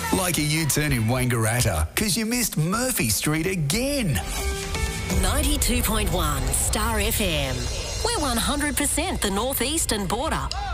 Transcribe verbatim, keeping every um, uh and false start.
Like a U-turn in Wangaratta, because you missed Murphy Street again. ninety-two point one Star F M. We're one hundred percent the northeastern border.